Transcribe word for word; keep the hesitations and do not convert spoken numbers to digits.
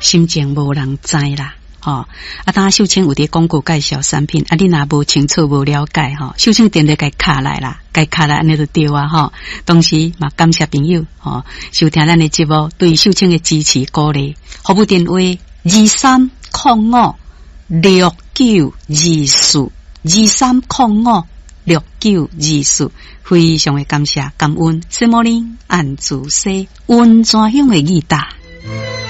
心情无人知啦。吼、哦，啊，当秀清有啲广告介绍产品，啊，你若无清楚无了解吼，秀清点得该卡来啦，该卡来安尼就对啊吼。同时嘛，感谢朋友吼、哦，收听咱的节目，对秀清的支持鼓励。服务电话二三零五六九二四二三零五六九二四，非常的感谢感恩，什么呢？按自西温泉乡的义大。